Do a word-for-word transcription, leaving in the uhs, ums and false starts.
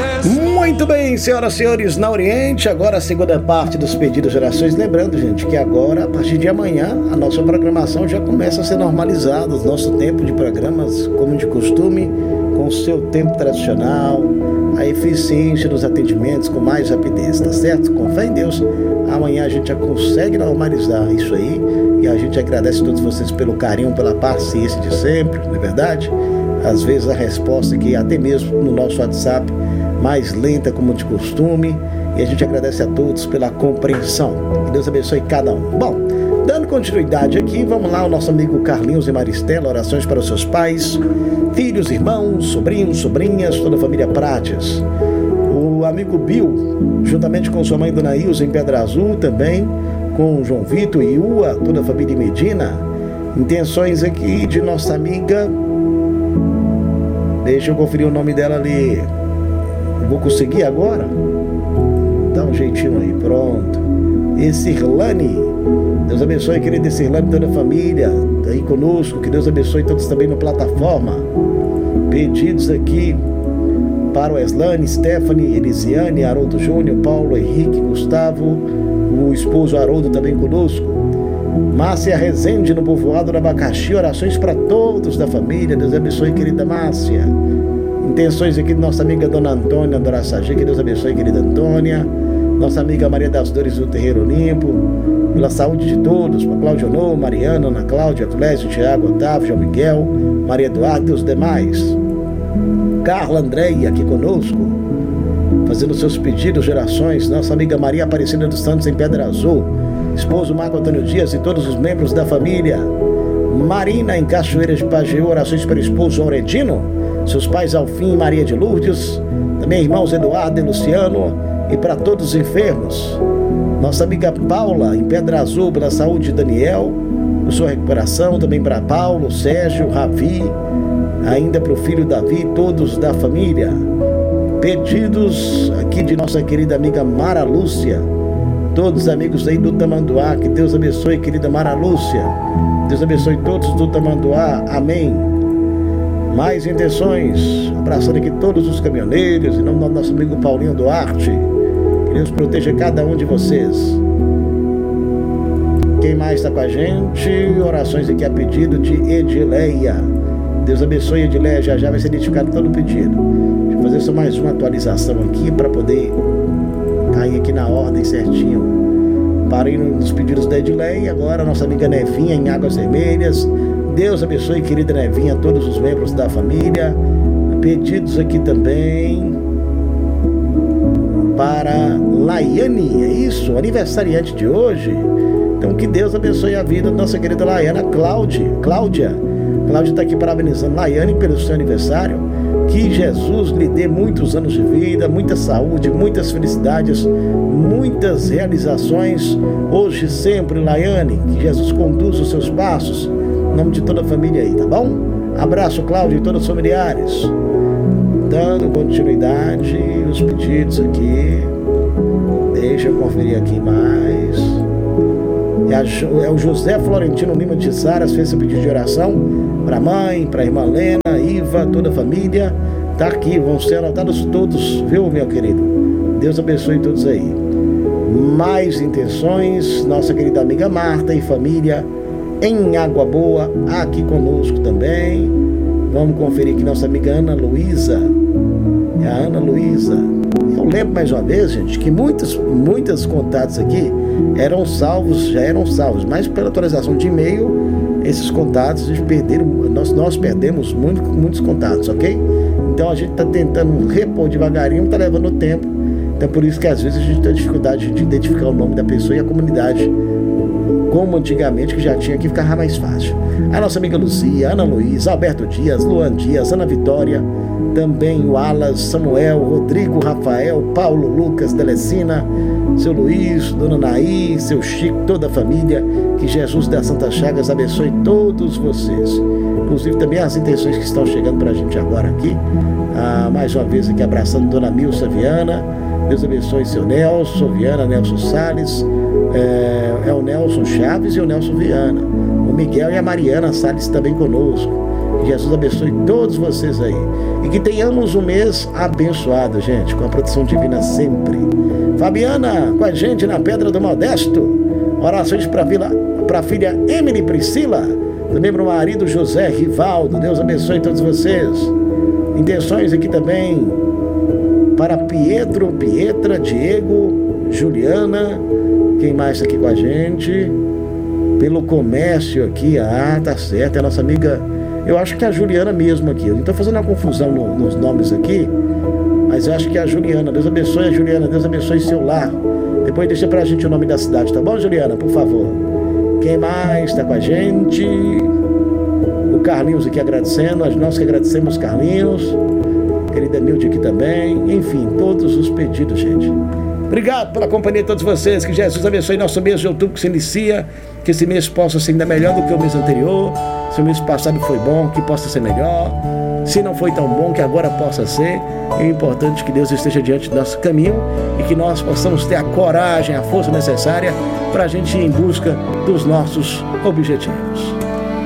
Muito bem, senhoras e senhores, na Oriente, agora a segunda parte dos pedidos de orações. Lembrando, gente, que agora, a partir de amanhã, a nossa programação já começa a ser normalizada. O nosso tempo de programas, como de costume, com o seu tempo tradicional, a eficiência dos atendimentos com mais rapidez, tá certo? Com fé em Deus, amanhã a gente já consegue normalizar isso aí. E a gente agradece a todos vocês pelo carinho, pela paciência de sempre, não é verdade? Às vezes a resposta que até mesmo no nosso WhatsApp, mais lenta como de costume, e a gente agradece a todos pela compreensão. Que Deus abençoe cada um. Bom, dando continuidade aqui, vamos lá, o nosso amigo Carlinhos e Maristela, orações para os seus pais, filhos, irmãos, sobrinhos, sobrinhas, toda a família Prates. O amigo Bill, juntamente com sua mãe Dona Ilza em Pedra Azul, também com João Vitor e Ua, toda a família Medina. Intenções aqui de nossa amiga, deixa eu conferir o nome dela ali. Vou conseguir agora? Dá um jeitinho aí, pronto. Esirlane, Deus abençoe, querida Esirlane, toda a família aí conosco, que Deus abençoe todos também na plataforma. Pedidos aqui para o Eslane, Stephanie, Elisiane, Haroldo Júnior, Paulo, Henrique, Gustavo, o esposo Haroldo também conosco. Márcia Rezende, no povoado do Abacaxi, orações para todos da família. Deus abençoe, querida Márcia. Intenções aqui de nossa amiga Dona Antônia do Araçagi, que Deus abençoe, querida Antônia. Nossa amiga Maria das Dores do Terreiro Limpo, pela saúde de todos, para Cláudio Honor, Mariana, Ana Cláudia, Clésio, Tiago, Otávio, João Miguel, Maria Eduardo e os demais. Carla Andréia aqui conosco, fazendo seus pedidos, gerações. Nossa amiga Maria Aparecida dos Santos em Pedra Azul, esposo Marco Antônio Dias e todos os membros da família. Marina em Cachoeira de Pajeú, orações para o esposo João Redino, seus pais Alfim e Maria de Lourdes, também irmãos Eduardo e Luciano, e para todos os enfermos. Nossa amiga Paula em Pedra Azul, pela saúde de Daniel, por sua recuperação, também para Paulo, Sérgio, Ravi, ainda para o filho Davi, todos da família. Pedidos aqui de nossa querida amiga Mara Lúcia, todos os amigos aí do Tamanduá, que Deus abençoe, querida Mara Lúcia. Deus abençoe todos do Tamanduá, amém. Mais intenções, abraçando aqui todos os caminhoneiros, em nome do nosso amigo Paulinho Duarte. Que Deus proteja cada um de vocês. Quem mais está com a gente? Orações aqui a pedido de Edileia. Deus abençoe, Edileia, já já vai ser identificado todo o pedido. Deixa eu fazer só mais uma atualização aqui para poder cair aqui na ordem certinho. Parei nos pedidos da Edileia. Agora a nossa amiga Nevinha em Águas Vermelhas. Deus abençoe, querida Nevinha, todos os membros da família. Pedidos aqui também para Laiane, é isso? Aniversariante de hoje. Então que Deus abençoe a vida da nossa querida Laiana. Cláudia, Cláudia Cláudia está aqui parabenizando Laiane pelo seu aniversário. Que Jesus lhe dê muitos anos de vida, muita saúde, muitas felicidades, muitas realizações, hoje e sempre, Laiane. Que Jesus conduza os seus passos, em nome de toda a família aí, tá bom? Abraço, Cláudio, e todos os familiares. Dando continuidade, os pedidos aqui. Deixa eu conferir aqui mais. É, a, é o José Florentino Lima de Saras, fez seu pedido de oração para a mãe, para a irmã Lena, Iva, toda a família. Tá aqui, vão ser anotados todos, viu, meu querido? Deus abençoe todos aí. Mais intenções, nossa querida amiga Marta e família em Água Boa, aqui conosco também. Vamos conferir aqui nossa amiga Ana Luísa. É a Ana Luísa. Eu lembro mais uma vez, gente, que muitos, muitos contatos aqui eram salvos, já eram salvos, mas pela atualização de e-mail, esses contatos, eles perderam, nós, nós perdemos muito, muitos contatos, ok? Então a gente está tentando repor devagarinho, está levando tempo. Então por isso que às vezes a gente tem dificuldade de identificar o nome da pessoa e a comunidade, como antigamente, que já tinha que ficar mais fácil. A nossa amiga Luzia, Ana Luiz, Alberto Dias, Luan Dias, Ana Vitória, também o Alas, Samuel, Rodrigo, Rafael, Paulo, Lucas, Telecina, seu Luiz, Dona Naí, seu Chico, toda a família. Que Jesus das Santas Chagas abençoe todos vocês. Inclusive também as intenções que estão chegando para a gente agora aqui. Ah, mais uma vez aqui abraçando Dona Milsa Viana. Deus abençoe seu Nelson, Viana, Nelson Salles. É, é o Nelson Chaves e o Nelson Viana. O Miguel e a Mariana Salles também conosco. Jesus abençoe todos vocês aí. E que tenhamos um mês abençoado, gente, com a proteção divina sempre. Fabiana, com a gente na Pedra do Modesto. Orações para a filha Emily Priscila. Também para o marido José Rivaldo. Deus abençoe todos vocês. Intenções aqui também para Pietro, Pietra, Diego, Juliana. Quem mais está aqui com a gente? Pelo comércio aqui. Ah, tá certo. É a nossa amiga... Eu acho que é a Juliana mesmo aqui. Eu não estou fazendo uma confusão no, nos nomes aqui, mas eu acho que é a Juliana. Deus abençoe a Juliana. Deus abençoe seu lar. Depois deixa pra gente o nome da cidade, tá bom, Juliana? Por favor. Quem mais está com a gente? O Carlinhos aqui agradecendo. Nós que agradecemos, Carlinhos. Querida Nilde aqui também. Enfim, todos os pedidos, gente. Obrigado pela companhia de todos vocês. Que Jesus abençoe nosso mês de outubro que se inicia. Que esse mês possa ser ainda melhor do que o mês anterior. Se o mês passado foi bom, que possa ser melhor. Se não foi tão bom, que agora possa ser. É importante que Deus esteja diante do nosso caminho e que nós possamos ter a coragem, a força necessária para a gente ir em busca dos nossos objetivos.